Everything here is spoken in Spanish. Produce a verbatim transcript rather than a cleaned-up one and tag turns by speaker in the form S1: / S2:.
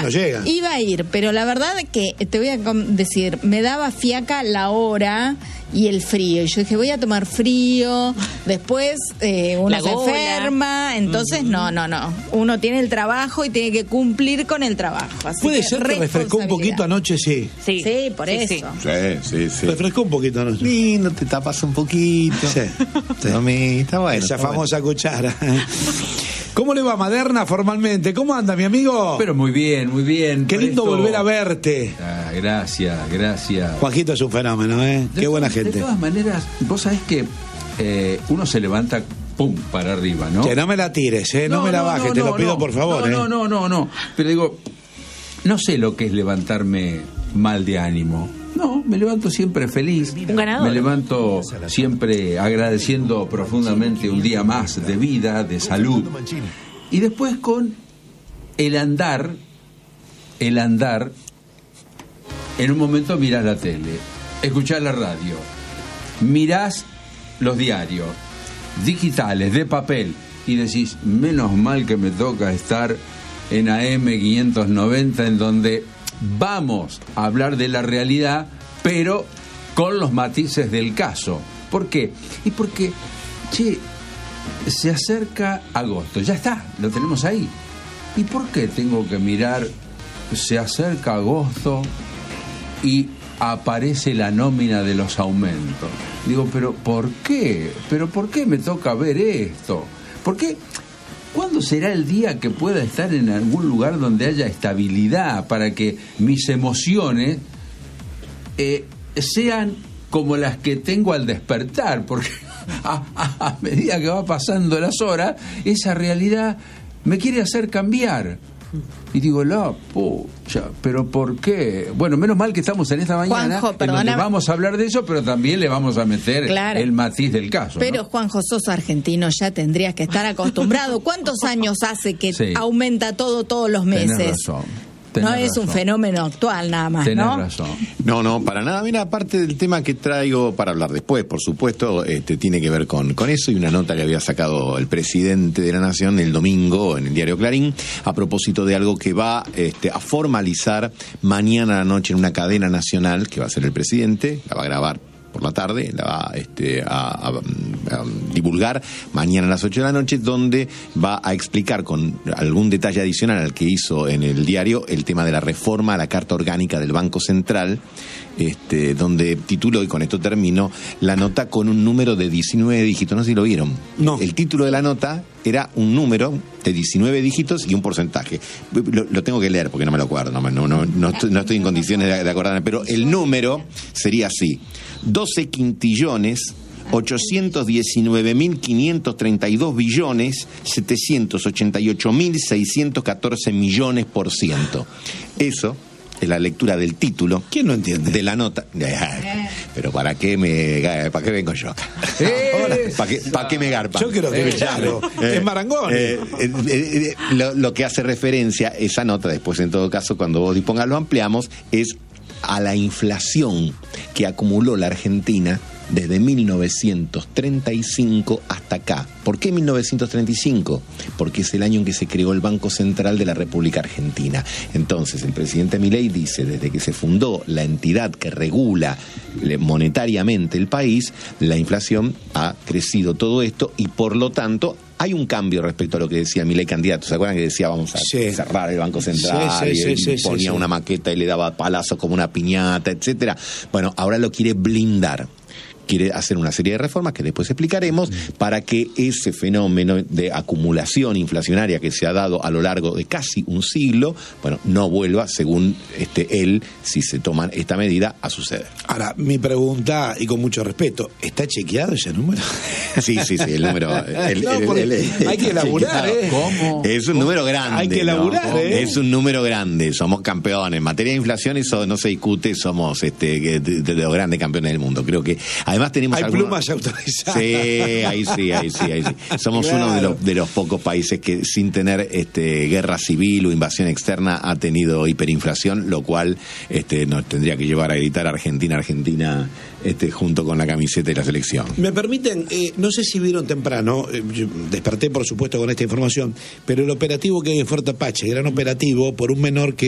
S1: no llega.
S2: Iba a ir, pero la verdad que te voy a decir, me daba fiaca la hora y el frío. Y yo dije, voy a tomar frío, después eh, uno se enferma, entonces uh-huh. no, no, no. Uno tiene el trabajo y tiene que cumplir con el trabajo. Así
S1: Puede
S2: que
S1: ser que refrescó un poquito anoche, sí.
S2: Sí, sí por sí, eso.
S3: Sí, sí, sí.
S1: Refrescó un poquito anoche.
S3: Lindo, te tapas un poquito.
S1: Sí. sí.
S3: No me... Está bueno.
S1: Esa
S3: está
S1: famosa
S3: bueno.
S1: cuchara. ¿Cómo le va Maderna formalmente? ¿Cómo anda, mi amigo?
S4: Pero muy bien, muy bien.
S1: Qué lindo
S4: esto...
S1: volver a verte.
S4: Ah, gracias, gracias.
S1: Juanjito es un fenómeno, ¿eh?
S4: De
S1: Qué buena
S4: to-
S1: gente.
S4: De todas maneras, vos sabés que eh, uno se levanta, pum, para arriba, ¿no?
S1: Que no me la tires, ¿eh? No, no me la bajes, no, te lo pido
S4: no,
S1: por favor,
S4: no,
S1: ¿eh?
S4: No, no, no, no. Pero digo, no sé lo que es levantarme mal de ánimo. No, me levanto siempre feliz.
S2: Un ganador.
S4: Me levanto siempre agradeciendo profundamente un día más de vida, de salud. Y después con el andar, el andar, en un momento mirás la tele, escuchás la radio, mirás los diarios digitales, de papel, y decís, menos mal que me toca estar en A M quinientos noventa, en donde vamos a hablar de la realidad, pero con los matices del caso. ¿Por qué? Y porque, che, se acerca agosto, ya está, lo tenemos ahí. ¿Y por qué tengo que mirar, se acerca agosto y aparece la nómina de los aumentos? Digo, pero ¿por qué? ¿Pero por qué me toca ver esto? ¿Por qué? ¿Cuándo será el día que pueda estar en algún lugar donde haya estabilidad para que mis emociones eh, sean como las que tengo al despertar? Porque a, a, a medida que va pasando las horas, esa realidad me quiere hacer cambiar. Y digo, la pucha, ¿pero por qué? Bueno, menos mal que estamos en esta mañana,
S2: Juanjo,
S4: en donde vamos a hablar de eso, pero también le vamos a meter claro. el matiz del caso.
S2: Pero,
S4: ¿no?
S2: Juanjo, sos argentino, ya tendrías que estar acostumbrado. ¿Cuántos años hace que sí. aumenta todo todos los meses?
S4: Tenés razón.
S2: No
S4: Tenés
S2: es un
S4: razón.
S2: fenómeno actual nada más,
S4: Tenés
S2: ¿no?
S4: razón.
S3: No, no, para nada. Mira, aparte del tema que traigo para hablar después, por supuesto, este, tiene que ver con, con eso y una nota que había sacado el presidente de la Nación el domingo en el diario Clarín a propósito de algo que va este, a formalizar mañana a la noche en una cadena nacional que va a ser el presidente, la va a grabar por la tarde, la va este, a, a, a divulgar mañana a las ocho de la noche, donde va a explicar con algún detalle adicional al que hizo en el diario el tema de la reforma a la Carta Orgánica del Banco Central, este, donde tituló, y con esto termino, la nota con un número de diecinueve dígitos. No sé si lo vieron.
S1: No.
S3: El título de la nota era un número de diecinueve dígitos y un porcentaje. Lo, lo tengo que leer porque no me lo acuerdo, no, no, no, no, estoy, no estoy en condiciones de, de acordarme, pero el número sería así: doce quintillones ochocientos diecinueve mil quinientos treinta y dos billones setecientos ochenta y ocho mil seiscientos catorce millones por ciento. Eso es la lectura del título.
S1: ¿Quién no entiende?
S3: De la nota. Pero ¿para qué me para qué vengo yo acá? ¿Para qué, ¿Para qué me garpa?
S1: Yo creo que, claro,
S3: eh,
S1: es Marangoni.
S3: Eh, eh, eh, lo, lo que hace referencia esa nota, después en todo caso, cuando vos dispongas lo ampliamos, es a la inflación que acumuló la Argentina desde mil novecientos treinta y cinco hasta acá. ¿Por qué mil novecientos treinta y cinco? Porque es el año en que se creó el Banco Central de la República Argentina. Entonces, el presidente Milei dice, desde que se fundó la entidad que regula monetariamente el país, la inflación ha crecido todo esto y por lo tanto hay un cambio respecto a lo que decía Milei candidato. ¿Se acuerdan que decía vamos a sí. cerrar el Banco Central?
S1: Sí, sí,
S3: y
S1: sí, sí,
S3: ponía
S1: sí,
S3: una
S1: sí.
S3: maqueta y le daba palazos como una piñata, etcétera. Bueno, ahora lo quiere blindar. Quiere hacer una serie de reformas que después explicaremos para que ese fenómeno de acumulación inflacionaria que se ha dado a lo largo de casi un siglo, bueno, no vuelva, según este él, si se toman esta medida, a suceder.
S1: Ahora, mi pregunta, y con mucho respeto, ¿está chequeado ese número?
S3: Sí, sí, sí, el número... El,
S1: no,
S3: el, el, el,
S1: hay que elaborar, ¿eh?
S4: ¿Cómo?
S3: Es un ¿Cómo? número grande.
S1: Hay que elaborar,
S3: ¿no?
S1: ¿eh?
S3: Es un número grande, somos campeones. En materia de inflación eso no se discute, somos este de, de, de los grandes campeones del mundo. Creo que además tenemos...
S1: Hay
S3: algunos...
S1: plumas autorizadas.
S3: Sí, ahí sí, ahí sí, ahí sí. Somos claro. uno de los, de los pocos países que sin tener este guerra civil o invasión externa ha tenido hiperinflación, lo cual este nos tendría que llevar a gritar Argentina, Argentina, este junto con la camiseta de la selección.
S1: Me permiten, eh, no sé si vieron temprano, eh, yo desperté por supuesto con esta información, pero el operativo que hay en Fuerte Apache, gran operativo por un menor que